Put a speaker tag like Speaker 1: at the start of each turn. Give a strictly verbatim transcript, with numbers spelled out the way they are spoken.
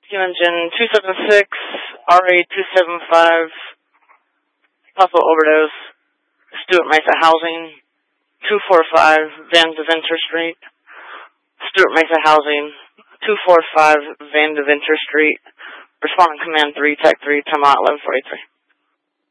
Speaker 1: Q engine two seven six, R A two seven five, possible overdose, Stuart Mesa Housing, two four five, Van Deventer Street. Stuart Mesa Housing, two four five, Van Deventer Street. Responding Command three, Tech three, time out eleven forty-three.